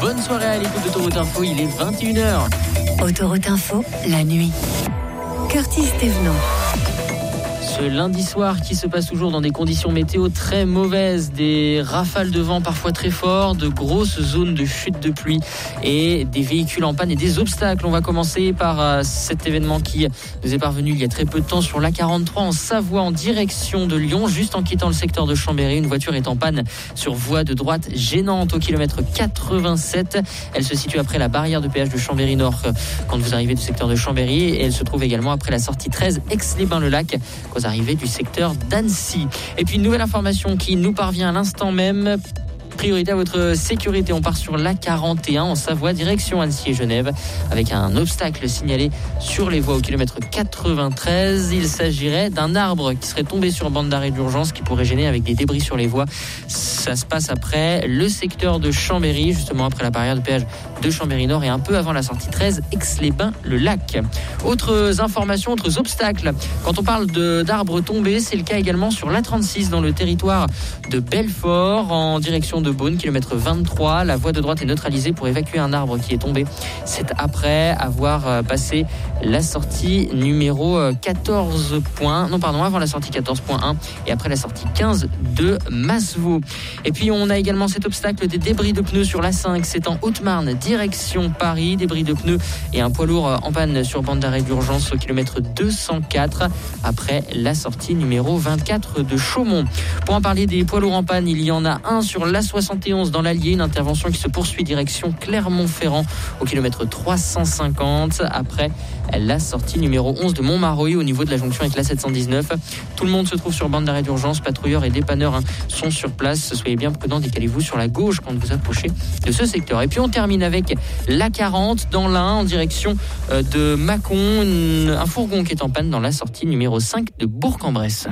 Bonne soirée à l'écoute d'Autoroute Info, il est 21h. Autoroute Info, la nuit. Curtis Thévenot. Ce lundi soir qui se passe toujours dans des conditions météo très mauvaises, des rafales de vent parfois très forts, de grosses zones de chute de pluie et des véhicules en panne et des obstacles. On va commencer par cet événement qui nous est parvenu il y a très peu de temps sur l'A43 en Savoie en direction de Lyon, juste en quittant le secteur de Chambéry. Une voiture est en panne sur voie de droite gênante au kilomètre 87. Elle se situe après la barrière de péage de Chambéry-Nord quand vous arrivez du secteur de Chambéry et elle se trouve également après la sortie 13 Aix-les-Bains-le-Lac aux arrivées du secteur d'Annecy. Et puis une nouvelle information qui nous parvient à l'instant même. Priorité à votre sécurité, on part sur l'A41 en Savoie, direction Annecy et Genève, avec un obstacle signalé sur les voies au kilomètre 93. Il s'agirait d'un arbre qui serait tombé sur bande d'arrêt d'urgence qui pourrait gêner avec des débris sur les voies. Ça se passe après le secteur de Chambéry, justement après la barrière de péage de Chambéry-Nord et un peu avant la sortie 13, Aix-les-Bains-le-Lac. Autres informations, autres obstacles. Quand on parle d'arbres tombés, c'est le cas également sur l'A36 dans le territoire de Belfort en direction de Beaune, kilomètre 23. La voie de droite est neutralisée pour évacuer un arbre qui est tombé. C'est après avoir passé la sortie numéro 14 points. Non, pardon, avant la sortie 14.1 et après la sortie 15 de Masevaux. Et puis on a également cet obstacle des débris de pneus sur l'A5. C'est en Haute-Marne, direction Paris. Débris de pneus et un poids lourd en panne sur bande d'arrêt d'urgence au kilomètre 204 après la sortie numéro 24 de Chaumont. Pour en parler des poids lourds en panne, il y en a un sur l'A71 dans l'Allier, une intervention qui se poursuit direction Clermont-Ferrand au kilomètre 350 après la sortie numéro 11 de Montmaroy au niveau de la jonction avec l'A719. Tout le monde se trouve sur bande d'arrêt d'urgence, patrouilleurs et dépanneurs sont sur place. Soyez bien prudents, décalez-vous sur la gauche quand vous approchez de ce secteur. Et puis on termine avec l'A40 dans l'Ain en direction de Mâcon, un fourgon qui est en panne dans la sortie numéro 5 de Bourg-en-Bresse.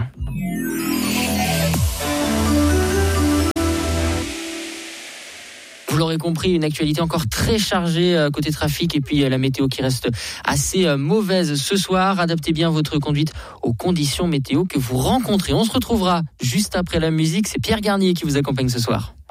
Vous l'aurez compris, une actualité encore très chargée côté trafic et puis la météo qui reste assez mauvaise ce soir. Adaptez bien votre conduite aux conditions météo que vous rencontrez. On se retrouvera juste après la musique. C'est Pierre Garnier qui vous accompagne ce soir.